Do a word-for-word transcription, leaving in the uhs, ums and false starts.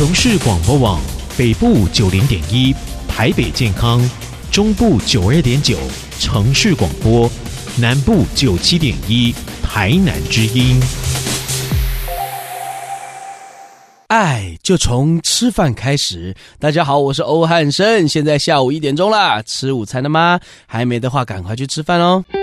城市广播网北部九零点一，台北健康，中部九二点九，城市广播，南部九七点一，台南之音。 爱就从吃饭开始。大家好，我是欧汉生，现在下午一点钟啦，吃午餐了吗？还没的话，赶快去吃饭哦。